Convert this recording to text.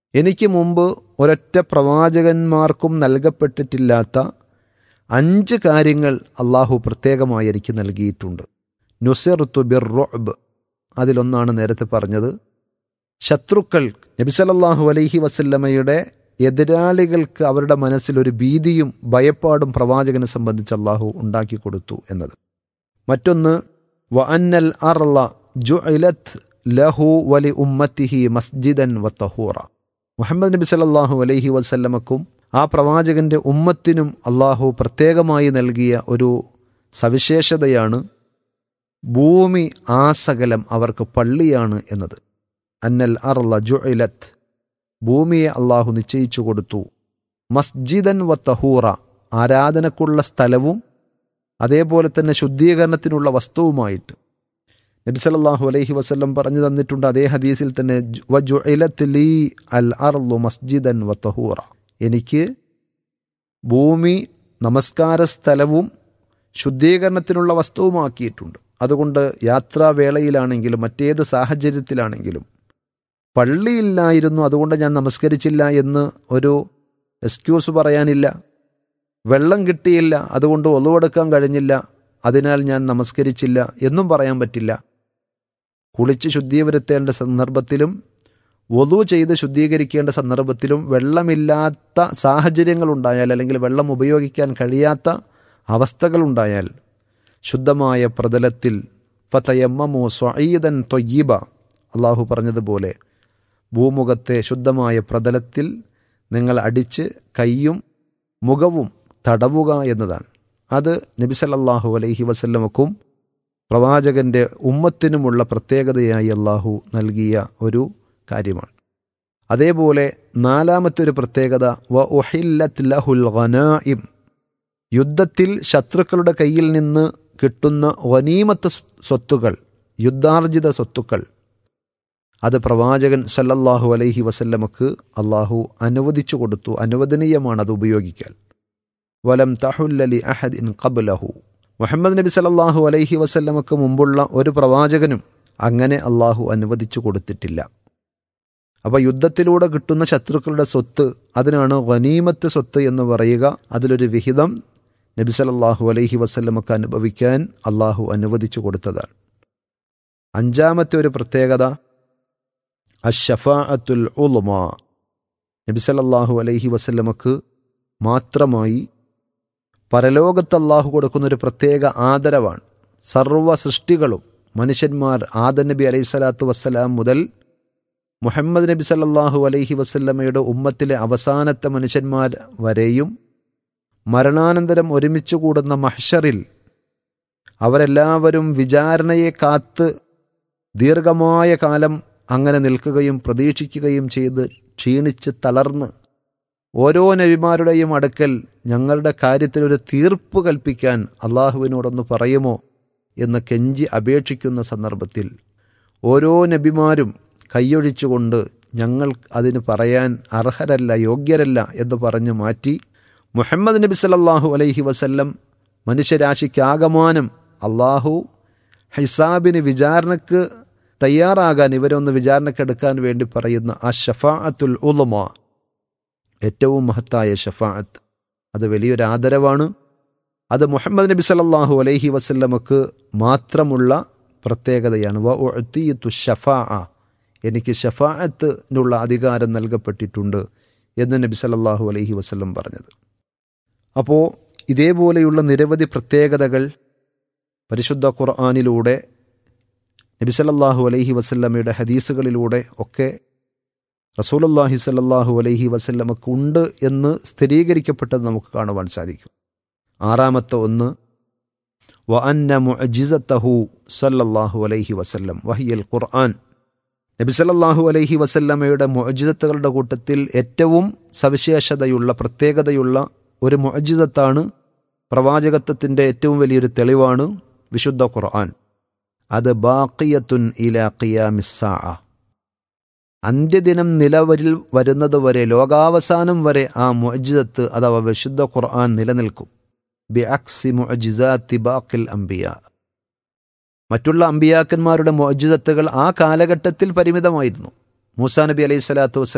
എനിക്ക് മുമ്പ് ഒരൊറ്റ പ്രവാചകന്മാർക്കും നൽകപ്പെട്ടിട്ടില്ലാത്ത 5 കാര്യങ്ങൾ അള്ളാഹു പ്രത്യേകമായി എനിക്ക് നൽകിയിട്ടുണ്ട്. നുസിർതു ബിർറുഅബ്, അതിലൊന്നാണ് നേരത്തെ പറഞ്ഞത്. ശത്രുക്കൾ, നബി സല്ലല്ലാഹു അലൈഹി വസല്ലമയുടെ എതിരാളികൾക്ക് അവരുടെ മനസ്സിൽ ഒരു ഭീതിയും ഭയപ്പാടും പ്രവാചകനെ സംബന്ധിച്ച് അള്ളാഹു ഉണ്ടാക്കി കൊടുത്തു എന്നത്. മറ്റൊന്ന്, വഅന്നൽ അർള ജുഇലത് ലഹു വലി ഉമ്മത്തിഹി മസ്ജിദൻ വതഹൂറ. മുഹമ്മദ് നബി സല്ലല്ലാഹു അലൈഹി വസല്ലമക്കും ആ പ്രവാചകന്റെ ഉമ്മത്തിനും അള്ളാഹു പ്രത്യേകമായി നൽകിയ ഒരു സവിശേഷതയാണ് ഭൂമി ആസകലം അവർക്ക് പള്ളിയാണ് എന്നത്. അന്നൽ അർള ജുഇലത്, ഭൂമിയെ അള്ളാഹു നിശ്ചയിച്ചു കൊടുത്തു. മസ്ജിദൻ വതഹൂറ, ആരാധനക്കുള്ള സ്ഥലവും അതേപോലെ തന്നെ ശുദ്ധീകരണത്തിനുള്ള വസ്തുവുമായിട്ട്. നബി സല്ലല്ലാഹു അലൈഹി വസല്ലം പറഞ്ഞു തന്നിട്ടുണ്ട് അതേ ഹദീസിൽ തന്നെ, വജുഇലത് ലീ അൽ അർളു മസ്ജിദൻ വതഹൂറ, എനിക്ക് ഭൂമി നമസ്കാര സ്ഥലവും ശുദ്ധീകരണത്തിനുള്ള വസ്തുവുമാക്കിയിട്ടുണ്ട്. അതുകൊണ്ട് യാത്രാവേളയിലാണെങ്കിലും മറ്റേത് സാഹചര്യത്തിലാണെങ്കിലും പള്ളിയില്ലായിരുന്നു അതുകൊണ്ട് ഞാൻ നമസ്കരിച്ചില്ല എന്ന് ഒരു എക്സ്ക്യൂസ് പറയാനില്ല. വെള്ളം കിട്ടിയില്ല അതുകൊണ്ട് ഒളുവെടുക്കാൻ കഴിഞ്ഞില്ല അതിനാൽ ഞാൻ നമസ്കരിച്ചില്ല എന്നും പറയാൻ പറ്റില്ല. കുളിച്ച് ശുദ്ധീകരിക്കേണ്ട സന്ദർഭത്തിലും വൊളു ചെയ്ത് ശുദ്ധീകരിക്കേണ്ട സന്ദർഭത്തിലും വെള്ളമില്ലാത്ത സാഹചര്യങ്ങളുണ്ടായാൽ, അല്ലെങ്കിൽ വെള്ളം ഉപയോഗിക്കാൻ കഴിയാത്ത അവസ്ഥകളുണ്ടായാൽ, ശുദ്ധമായ പ്രതലത്തിൽ ഫതയമ്മമു സ്വഈദൻ ത്വയ്യിബ, അള്ളാഹു പറഞ്ഞതുപോലെ ഭൂമുഖത്തെ ശുദ്ധമായ പ്രതലത്തിൽ നിങ്ങൾ അടിച്ച് കൈയും മുഖവും തടവുക എന്നതാണ്. അത് നബി സല്ലല്ലാഹു അലൈഹി വസല്ലമക്കും പ്രവാചകന്റെ ഉമ്മത്തിനുമുള്ള പ്രത്യേകതയായി അള്ളാഹു നൽകിയ ഒരു കാര്യമാണ്. അതേപോലെ 4-മത്തെ ഒരു പ്രത്യേകത, വ ഉഹില്ലത് ലഹുൽ ഗനായിം, യുദ്ധത്തിൽ ശത്രുക്കളുടെ കയ്യിൽ നിന്ന് കിട്ടുന്ന ഗനീമത്ത് സ്വത്തുകൾ, യുദ്ധാർജിത സ്വത്തുക്കൾ, അത് പ്രവാചകൻ സല്ലല്ലാഹു അലൈഹി വസല്ലമക്ക് അള്ളാഹു അനുവദിച്ചു കൊടുത്തു. അനുവദനീയമാണ് അത് ഉപയോഗിക്കാൻ. വലം തഹുല്ല ലി അഹദിൻ ഖബ്ലഹു, മുഹമ്മദ് നബി സല്ലല്ലാഹു അലൈഹി വസല്ലമക്ക് മുമ്പുള്ള ഒരു പ്രവാചകനും അങ്ങനെ അള്ളാഹു അനുവദിച്ചു കൊടുത്തിട്ടില്ല. അപ്പോൾ യുദ്ധത്തിലൂടെ കിട്ടുന്ന ശത്രുക്കളുടെ സ്വത്ത്, അതിനാണ് ഗനീമത്ത് സ്വത്ത് എന്ന് പറയുക. അതിലൊരു വിഹിതം നബി സല്ലല്ലാഹു അലൈഹി വസല്ലമക്ക് അനുഭവിക്കാൻ അള്ളാഹു അനുവദിച്ചു കൊടുത്തതാണ്. 5-മത്തെ ഒരു പ്രത്യേകത, അശ്ശഫാഅത്തുൽ ഉളുമാ, നബി സല്ലല്ലാഹു അലൈഹി വസല്ലമക്ക് മാത്രമായി പരലോകത്ത് അള്ളാഹു കൊടുക്കുന്നൊരു പ്രത്യേക ആദരവാണ്. സർവ്വ സൃഷ്ടികളും, മനുഷ്യന്മാർ ആദം നബി അലൈഹിസ്സലാത്തു വസ്സലാം മുതൽ മുഹമ്മദ് നബി സല്ലല്ലാഹു അലൈഹി വസല്ലമയുടെ ഉമ്മത്തിലെ അവസാനത്തെ മനുഷ്യന്മാർ വരെയും മരണാനന്തരം ഒരുമിച്ച് കൂടുന്ന മഹ്ശറിൽ അവരെല്ലാവരും വിചാരണയെ കാത്ത് ദീർഘമായ കാലം അങ്ങനെ നിൽക്കുകയും പ്രതീക്ഷിക്കുകയും ചെയ്ത് ക്ഷീണിച്ച് തളർന്ന് ഓരോ നബിമാരുടെയും അടുക്കൽ ഞങ്ങളുടെ കാര്യത്തിലൊരു തീർപ്പ് കൽപ്പിക്കാൻ അള്ളാഹുവിനോടൊന്ന് പറയുമോ എന്ന് കെഞ്ചി അപേക്ഷിക്കുന്ന സന്ദർഭത്തിൽ ഓരോ നബിമാരും കൈയൊഴിച്ചുകൊണ്ട് ഞങ്ങൾ അതിന് പറയാൻ അർഹരല്ല, യോഗ്യരല്ല എന്ന് പറഞ്ഞു മാറ്റി മുഹമ്മദ് നബി സല്ലല്ലാഹു അലൈഹി വസല്ലം മനുഷ്യരാശിക്കാകമാനം അള്ളാഹു ഹിസാബിന്, വിചാരണക്ക് തയ്യാറാകാൻ, ഇവരൊന്ന് വിചാരണക്കെടുക്കാൻ വേണ്ടി പറയുന്ന ആ ഷഫാഅത്തുൽ ഉളുമാ, ഏറ്റവും മഹത്തായ ഷഫാഅത്ത്, അത് വലിയൊരു ആദരവാണ്. അത് മുഹമ്മദ് നബി സല്ലല്ലാഹു അലൈഹി വസല്ലമക്ക് മാത്രമുള്ള പ്രത്യേകതയാണ്. വ ഉഅ്തിയതു ഷഫാഅ, എനിക്ക് ഷഫാഅത്തിനുള്ള അധികാരം നൽകപ്പെട്ടിട്ടുണ്ട് എന്ന് നബി സല്ലല്ലാഹു അലൈഹി വസല്ലം പറഞ്ഞത്. അപ്പോൾ ഇതേപോലെയുള്ള നിരവധി പ്രത്യേകതകൾ പരിശുദ്ധ ഖുർആനിലൂടെ, നബി സല്ലല്ലാഹു അലൈഹി വസല്ലമയുടെ ഹദീസുകളിലൂടെ ഒക്കെ റസൂലുള്ളാഹി സ്വല്ലല്ലാഹു അലൈഹി വസല്ലമക്ക് ഉണ്ട് എന്ന് സ്ഥിരീകരിക്കപ്പെട്ടത് നമുക്ക് കാണുവാൻ സാധിക്കും. 6-മത്തെ ഒന്ന്, വ അന്ന മുഅ്ജിസതഹു സ്വല്ലല്ലാഹു അലൈഹി വസല്ലം വഹിയൽ ഖുർആൻ, നബി സല്ലല്ലാഹു അലൈഹി വസല്ലമയുടെ മുഅ്ജിസത്തുകളുടെ കൂട്ടത്തിൽ ഏറ്റവും സവിശേഷതയുള്ള, പ്രത്യേകതയുള്ള ഒരു മുഅ്ജിസത്താണ്, പ്രവാചകത്വത്തിൻ്റെ ഏറ്റവും വലിയൊരു തെളിവാണ് വിശുദ്ധ ഖുർആൻ. അത് ബാഖിയത്തുൻ ഇലാ ഖിയാമിസ്സാഅ, അന്ത്യദിനം നിലവിൽ വരുന്നതുവരെ, ലോകാവസാനം വരെ ആ മുഅ്ജിസത്ത് അഥവാ വിശുദ്ധ ഖുർആൻ നിലനിൽക്കും. ബിഅക്സി മുഅ്ജിസാത്തി ബാഖിൽ അംബിയാ, മറ്റുള്ള അമ്പിയാക്കന്മാരുടെ മുഅ്ജിസത്തുകൾ ആ കാലഘട്ടത്തിൽ പരിമിതമായിരുന്നു. മൂസാ നബി അലൈഹി സ്വലാത്തു